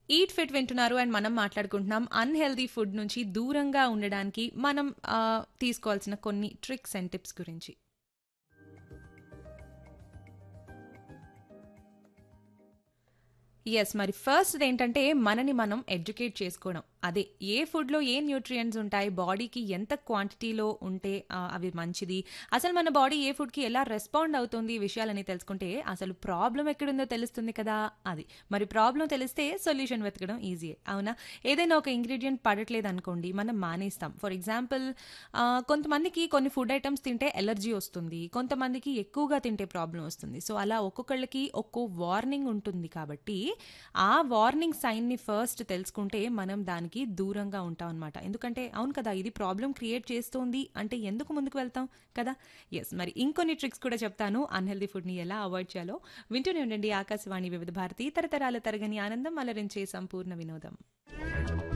Eat fit వింటున్నారు and మనం మాట్లాడుకుంటున్నాం అన్‌హెల్తీ ఫుడ్ నుంచి దూరంగా ఉండడానికి మనం తీసుకోవాల్సిన కొన్ని ట్రిక్స్ అండ్ టిప్స్ గురించి. యెస్. మరి ఫస్ట్‌దేంటంటే మనని మనం ఎడ్యుకేట్ చేసుకోవడం. అదే ఏ ఫుడ్‌లో ఏ న్యూట్రియంట్స్ ఉంటాయి, బాడీకి ఎంత క్వాంటిటీలో ఉంటే అవి మంచిది. అసలు మన బాడీ ఏ ఫుడ్‌కి ఎలా రెస్పాండ్ అవుతుంది ఈ విషయాలన్నీ తెలుసుకుంటే అసలు ప్రాబ్లమ్ ఎక్కడుందో తెలుస్తుంది కదా! అది. మరి ప్రాబ్లమ్ తెలిస్తే సొల్యూషన్ వెతకడం ఈజీయే. అవునా? ఏదైనా ఒక ఇంగ్రీడియెంట్ పడట్లేదనుకోండి మనం మానేస్తాం. ఫర్ ఎగ్జాంపుల్ కొంతమందికి కొన్ని ఫుడ్ ఐటెమ్స్ తింటే ఎలర్జీ వస్తుంది. కొంతమందికి ఎక్కువగా తింటే ప్రాబ్లమ్ వస్తుంది. సో, అలా ఒక్కొక్కళ్ళకి ఒక్కో వార్నింగ్ ఉంటుంది కాబట్టి ఆ వార్నింగ్ సైన్‌ని ఫస్ట్ తెలుసుకుంటే మనం దానికి దూరంగా ఉంటామనమాట. ఎందుకంటే అవును కదా! ఇది ప్రాబ్లమ్ క్రియేట్ చేస్తోంది అంటే ఎందుకు ముందుకు వెళ్తాం కదా! యెస్. మరి ఇంకొన్ని ట్రిక్స్ కూడా చెప్తాను. అన్‌హెల్తీ ఫుడ్‌ని ఎలా అవాయిడ్ చేయాలో వింటూనే ఉండండి. ఆకాశవాణి వివిధ భారతి తరతరాల తరగని ఆనందం అలరించే సంపూర్ణ వినోదం.